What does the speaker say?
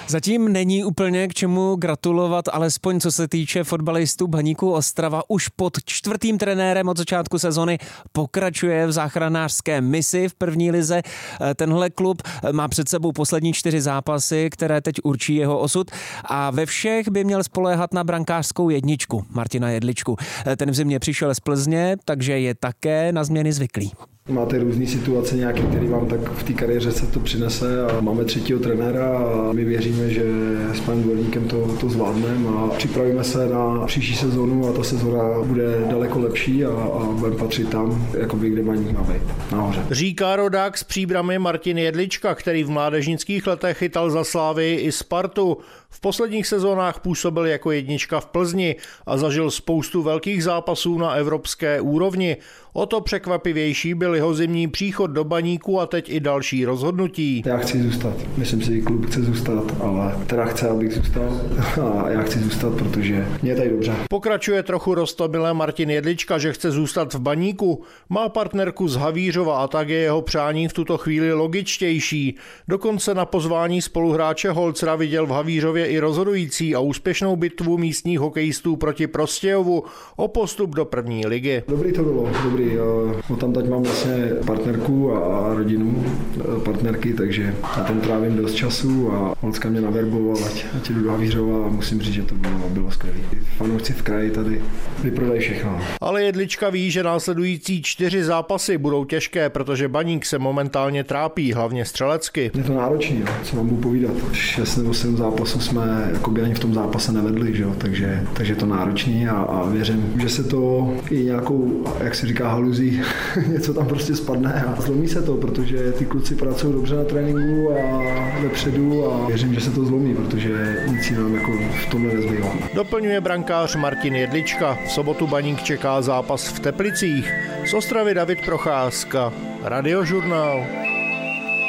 Zatím není úplně k čemu gratulovat, alespoň co se týče fotbalistů Baníku Ostrava. Už pod 4. trenérem od začátku sezony pokračuje v záchranářské misi v první lize. Tenhle klub má před sebou poslední 4 zápasy, které teď určí jeho osud a ve všech by měl spoléhat na brankářskou jedničku Martina Jedličku. Ten v zimě přišel z Plzně, takže je také na změny zvyklý. Máte různé situace nějaké, které vám tak v té kariéře se to přinese a máme 3. trenéra a my věříme, že s panem Dvorníkem to zvládneme a připravíme se na příští sezonu a ta sezona bude daleko lepší a budeme patřit tam, jakoby, kde Baník má být, nahoře. Říká rodák z Příbrami Martin Jedlička, který v mládežnických letech chytal za Slávii i Spartu. V posledních sezónách působil jako jednička v Plzni a zažil spoustu velkých zápasů na evropské úrovni. O to překvapivější byl jeho zimní příchod do Baníku a teď i další rozhodnutí. Já chci zůstat. Myslím si, že klub chce zůstat, ale teda chce, abych zůstal a já chci zůstat, protože mě je tady dobře. Pokračuje trochu roztomilé Martin Jedlička, že chce zůstat v Baníku. Má partnerku z Havířova a tak je jeho přání v tuto chvíli logičtější. Dokonce na pozvání spoluhráče Holcera viděl v Havířově i rozhodující a úspěšnou bitvu místních hokejistů proti Prostějovu o postup do první ligy. Dobrý to bylo, dobrý. Tam teď mám vlastně partnerku a rodinu partnerky, takže na tom trávím dost času a Holcka mě naverboval, ať jdu do Havířova a musím říct, že to bylo skvělé. Fanoušci v kraji tady vyprodají všechno. Ale Jedlička ví, že následující 4 zápasy budou těžké, protože Baník se momentálně trápí, hlavně střelecky. Je to náročný, co vám budu povídat. 6 nebo 7 zápasů jsme jakoby ani v tom zápase nevedli, že? Takže je to náročný a věřím, že se to i nějakou, jak se říká, haluzí, něco tam prostě spadne a zlomí se to, protože ty kluci pracují dobře na tréninku a vepředu a věřím, že se to zlomí, protože nic jiného jako v tomhle nezbývá. Doplňuje brankář Martin Jedlička. V sobotu Baník čeká zápas v Teplicích. Z Ostravy David Procházka, Radiožurnál.